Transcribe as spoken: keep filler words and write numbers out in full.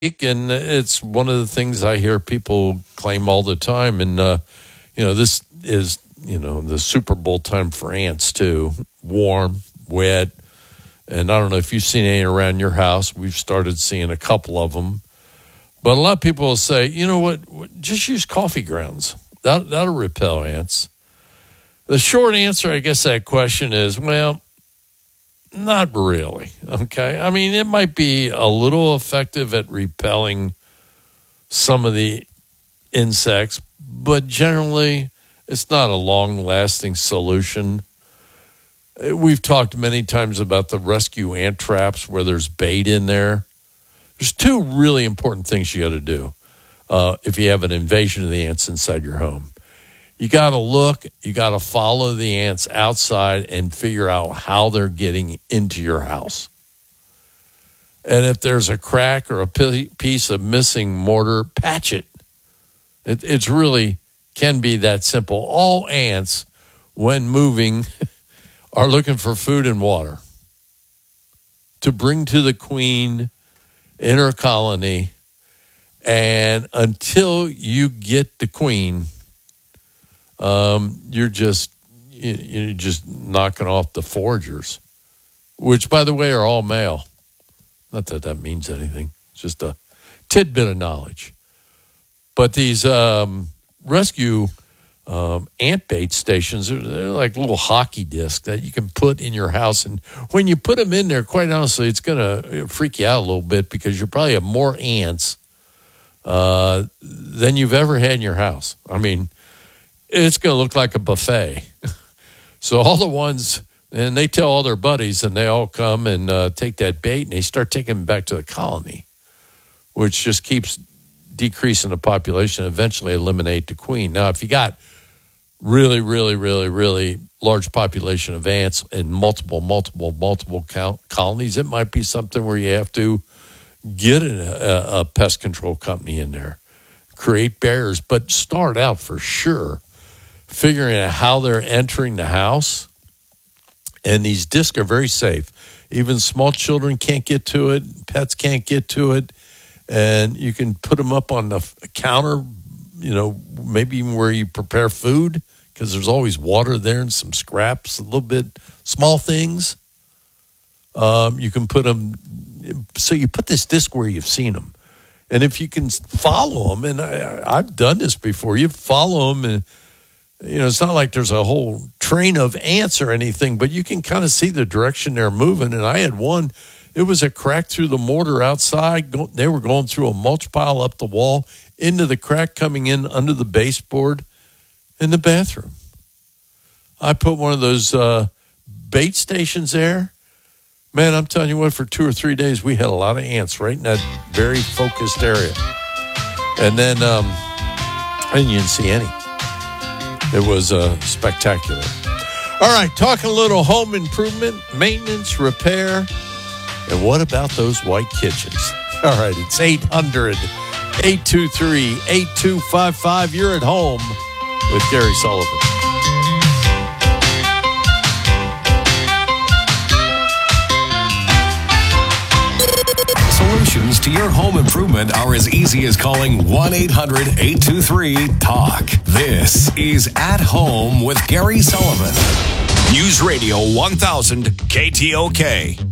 and it's one of the things I hear people claim all the time. And, uh, you know, this is, you know, the Super Bowl time for ants, too. Warm, wet. And I don't know if you've seen any around your house. We've started seeing a couple of them. But a lot of people will say, you know what, just use coffee grounds. That, that'll repel ants. The short answer, I guess, to that question is, well, not really, okay? I mean, it might be a little effective at repelling some of the insects, but generally, it's not a long-lasting solution. We've talked many times about the rescue ant traps where there's bait in there. There's two really important things you got to do uh, if you have an invasion of the ants inside your home. You got to look, you got to follow the ants outside and figure out how they're getting into your house. And if there's a crack or a piece of missing mortar, patch it. It it's really can be that simple. All ants, when moving, are looking for food and water to bring to the queen in her colony. And until you get the queen, Um, you're just you're just knocking off the foragers, which, by the way, are all male. Not that that means anything. It's just a tidbit of knowledge. But these um, rescue um, ant bait stations, they're, they're like little hockey discs that you can put in your house. And when you put them in there, quite honestly, it's going to freak you out a little bit because you probably have more ants uh, than you've ever had in your house. I mean, it's going to look like a buffet. So all the ones, and they tell all their buddies, and they all come and uh, take that bait, and they start taking them back to the colony, which just keeps decreasing the population, eventually eliminate the queen. Now, if you got really, really, really, really large population of ants in multiple, multiple, multiple count colonies, it might be something where you have to get a, a pest control company in there, create barriers, but start out for sure figuring out how they're entering the house. And these discs are very safe. Even small children can't get to it. Pets can't get to it. And you can put them up on the counter, you know, maybe even where you prepare food, because there's always water there and some scraps, a little bit, small things. Um, you can put them, so you put this disc where you've seen them. And if you can follow them, and I, I've done this before, you follow them, and you know, it's not like there's a whole train of ants or anything, but you can kind of see the direction they're moving. And I had one, it was a crack through the mortar outside. Go, they were going through a mulch pile up the wall, into the crack coming in under the baseboard in the bathroom. I put one of those uh, bait stations there. Man, I'm telling you what, for two or three days, we had a lot of ants right in that very focused area. And then um, I didn't even see any. It was uh, spectacular. All right, talking a little home improvement, maintenance, repair, and what about those white kitchens? All right, it's eight hundred, eight two three, eight two five five. You're at home with Gary Sullivan. Solutions to your home improvement are as easy as calling one eight hundred, eight two three, talk. This is At Home with Gary Sullivan. News Radio one thousand K T O K.